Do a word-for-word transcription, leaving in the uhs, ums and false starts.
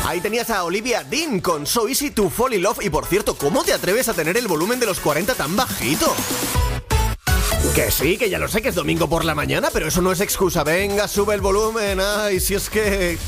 Ahí tenías a Olivia Dean con So Easy to Fall in Love. Y por cierto, ¿cómo te atreves a tener el volumen de los cuarenta tan bajito? Que sí, que ya lo sé que es domingo por la mañana, pero eso no es excusa. Venga, sube el volumen. Ay, si es que